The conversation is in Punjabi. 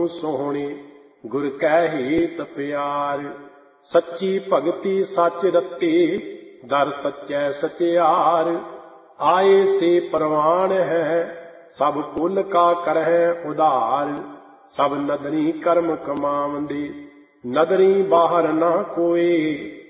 ਮੂੰਹ ਸੋਹਣੇ, ਗੁਰ ਕੈ ਹੇਤ ਪਿਆਰ। ਸੱਚੀ ਭਗਤੀ ਸੱਚ ਰਤੇ, ਦਰ ਸੱਚੈ ਸਚਿਆਰ। ਆਏ ਸੇ ਪ੍ਰਵਾਨ ਹੈ, ਸਭ ਕੁਲ ਕਾ ਕਰਹਿ ਉਧਾਰ। ਸਭ ਨਦਰੀ ਕਰਮ ਕਮਾਵੰਦੇ, ਨਦਰੀ ਬਾਹਰ ਨਾ ਕੋਏ।